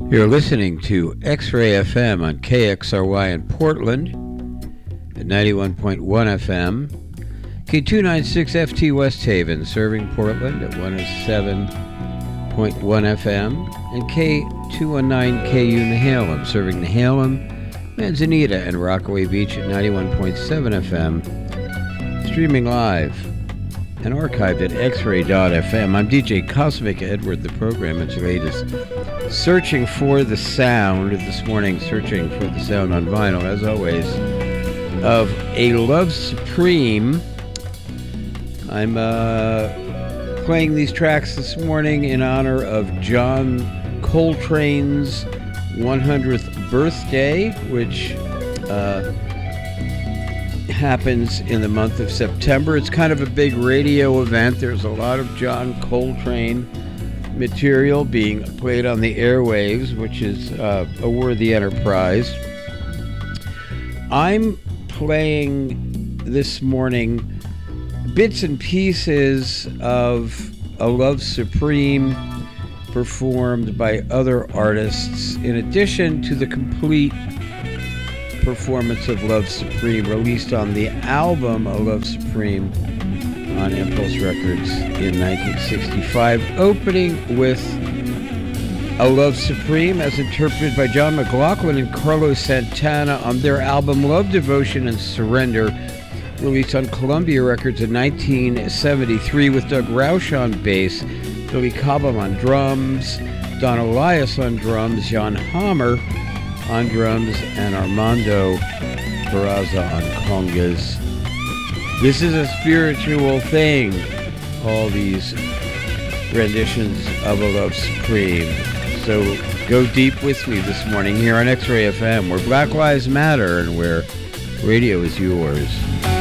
You're listening to X-Ray FM on KXRY in Portland at 91.1 FM, K296FT West Haven serving Portland at 107.1 FM, and K219KU Nehalem serving Nehalem, Manzanita, and Rockaway Beach at 91.7 FM, streaming live and archived at xray.fm. I'm DJ Cosmic Edward. The program is latest Searching for the Sound this morning, searching for the sound on vinyl, as always, of A Love Supreme. I'm playing these tracks this morning in honor of John Coltrane's 100th birthday, which happens in the month of September. It's kind of a big radio event. There's a lot of John Coltrane material being played on the airwaves, which is a worthy enterprise. I'm playing this morning bits and pieces of A Love Supreme performed by other artists, in addition to the complete performance of Love Supreme released on the album A Love Supreme on Impulse Records in 1965, opening with A Love Supreme as interpreted by John McLaughlin and Carlos Santana on their album Love, Devotion, and Surrender, released on Columbia Records in 1973, with Doug Rausch on bass, Billy Cobham on drums, Don Elias on drums, Jan Hammer on drums, and Armando Peraza on congas. This is a spiritual thing, all these renditions of A Love Supreme. So go deep with me this morning here on X-Ray FM, where Black Lives Matter and where radio is yours.